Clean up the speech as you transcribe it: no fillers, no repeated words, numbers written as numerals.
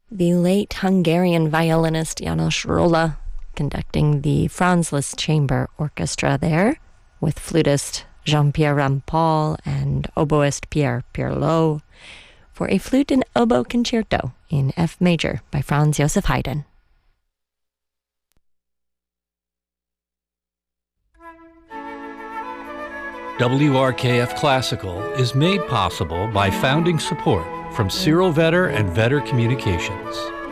The late Hungarian violinist János Rolla conducting the Franz Liszt Chamber Orchestra there with flutist Jean-Pierre Rampal and oboist Pierre Pirlo for a flute and oboe concerto in F major by Franz Joseph Haydn. WRKF Classical is made possible by founding support from Cyril Vetter and Vetter Communications.